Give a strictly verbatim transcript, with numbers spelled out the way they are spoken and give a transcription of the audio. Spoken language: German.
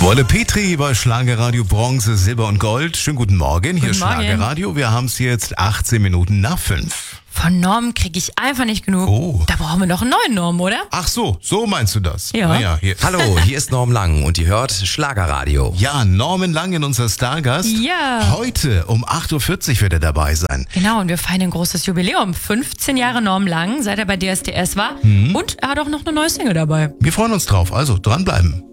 Wolle Petri bei Schlagerradio Bronze, Silber und Gold. Schönen guten Morgen, hier Guten ist Schlagerradio. Wir haben es jetzt achtzehn Minuten nach fünf. Von Norm kriege ich einfach nicht genug. Oh. Da brauchen wir noch einen neuen Norm, oder? Ach so, so meinst du das? Ja. Naja, hier. Hallo, hier ist Norm Lang und ihr hört Schlagerradio. Ja, Norman Langen, unser Stargast. Ja. Heute um acht Uhr vierzig wird er dabei sein. Genau, und wir feiern ein großes Jubiläum. fünfzehn Jahre Norm Lang, seit er bei D S D S war. Mhm. Und er hat auch noch eine neue Single dabei. Wir freuen uns drauf, also dranbleiben.